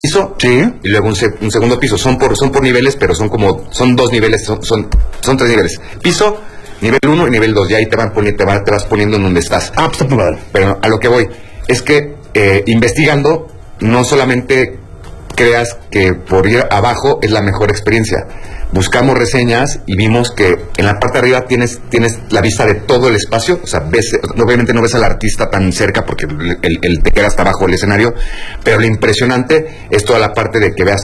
piso, Sí. y luego un segundo piso. Son por niveles, pero son 2 niveles, son 3 niveles. Piso, nivel 1 y nivel 2. Y ahí te vas poniendo en donde estás. Ah, pues está muy padre. Pero a lo que voy es que investigando, no solamente creas que por ir abajo es la mejor experiencia. Buscamos reseñas y vimos que en la parte de arriba tienes la vista de todo el espacio. O sea, obviamente no ves al artista tan cerca porque el te queda hasta abajo del escenario, pero lo impresionante es toda la parte de que veas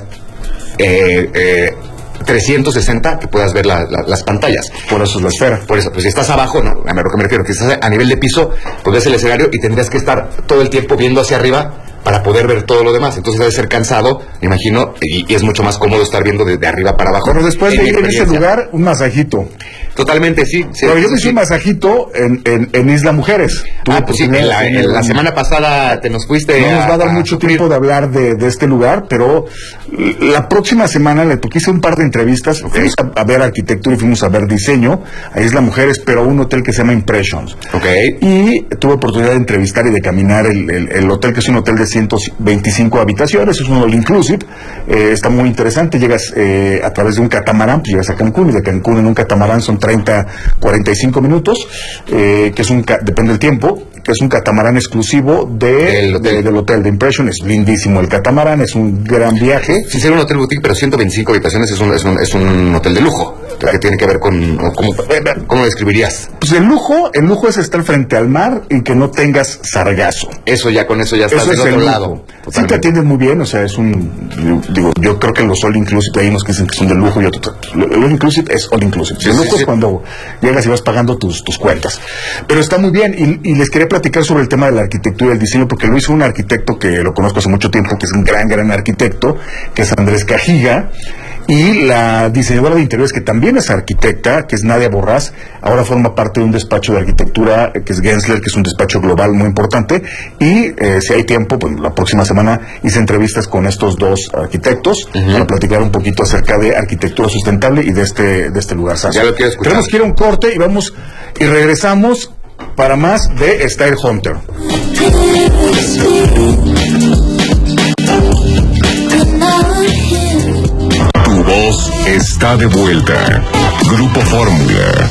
360, que puedas ver las pantallas. Por eso es la esfera. Por eso, pues si estás abajo, no, a lo que me refiero, que estás a nivel de piso, pues ves el escenario y tendrías que estar todo el tiempo viendo hacia arriba para poder ver todo lo demás. Entonces debe ser cansado, me imagino, y es mucho más cómodo estar viendo de arriba para abajo. Pero después de ir en ese lugar, un masajito. Totalmente, sí. Pero yo me hice un masajito en Isla Mujeres. Pues sí, la semana pasada te nos fuiste. No nos va a dar mucho tiempo de hablar de este lugar, pero la próxima semana hice un par de entrevistas. Fuimos a ver arquitectura y fuimos a ver diseño a Isla Mujeres, pero a un hotel que se llama Impressions. Y tuve oportunidad de entrevistar y de caminar el hotel, que es un hotel de 125 habitaciones, es un all inclusive. Está muy interesante. Llegas a través de un catamarán, pues llegas a Cancún, y de Cancún en un catamarán son 30-45 minutos, que es depende del tiempo, que es un catamarán exclusivo del hotel de Impression. Es lindísimo el catamarán, es un gran viaje. Sí, será un hotel boutique, pero 125 habitaciones es un hotel de lujo. ¿Qué tiene que ver con cómo lo describirías? Pues el lujo es estar frente al mar y que no tengas sargazo. Con eso ya estás del otro lado. Sí te atienden muy bien, o sea, yo creo que los all inclusive, hay unos que dicen que son de lujo y otros. El all inclusive es all inclusive. El lujo es cuando llegas y vas pagando tus cuentas. Pero está muy bien, y les quería platicar sobre el tema de la arquitectura y el diseño, porque lo hizo un arquitecto que lo conozco hace mucho tiempo, que es un gran arquitecto, que es Andrés Cajiga. Y la diseñadora de interiores, que también es arquitecta, que es Nadia Borrás, ahora forma parte de un despacho de arquitectura que es Gensler, que es un despacho global muy importante. Y si hay tiempo, pues la próxima semana hice entrevistas con estos dos arquitectos para platicar un poquito acerca de arquitectura sustentable y de este lugar. Ya lo quiero escuchar. Tenemos que ir a un corte y regresamos para más de Style Hunter. Tu voz está de vuelta. Grupo Fórmula.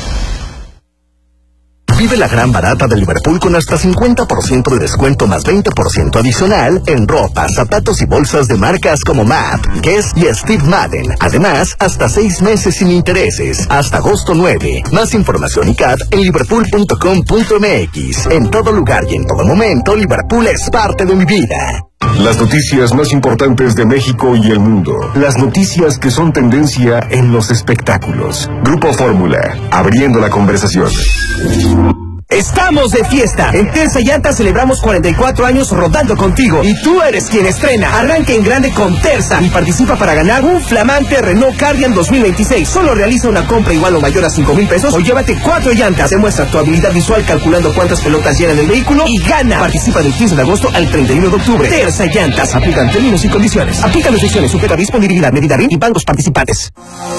Vive la gran barata de Liverpool con hasta 50% de descuento más 20% adicional en ropa, zapatos y bolsas de marcas como MAP, Guess y Steve Madden. Además, hasta 6 meses sin intereses, hasta agosto 9. Más información y CAT en liverpool.com.mx. En todo lugar y en todo momento, Liverpool es parte de mi vida. Las noticias más importantes de México y el mundo. Las noticias que son tendencia en los espectáculos. Grupo Fórmula, abriendo la conversación. Estamos de fiesta. En Terza Llanta celebramos 44 años rodando contigo. Y tú eres quien estrena. Arranca en grande con Terza y participa para ganar un flamante Renault Cardian 2026. Solo realiza una compra igual o mayor a 5,000 pesos o llévate 4 llantas. Demuestra tu habilidad visual calculando cuántas pelotas llenan el vehículo y gana. Participa del 15 de agosto al 31 de octubre. Terza Llantas. Aplican términos y condiciones. Aplican restricciones. Sujeta a disponibilidad, medida RIN y bancos participantes.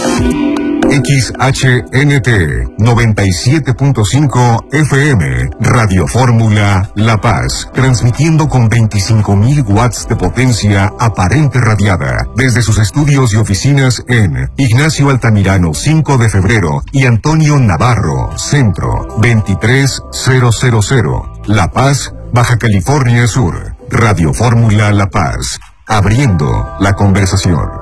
XHNT 97.5 FM, Radio Fórmula La Paz, transmitiendo con 25,000 watts de potencia aparente radiada desde sus estudios y oficinas en Ignacio Altamirano 5 de febrero y Antonio Navarro, Centro 23000, La Paz, Baja California Sur. Radio Fórmula La Paz, abriendo la conversación.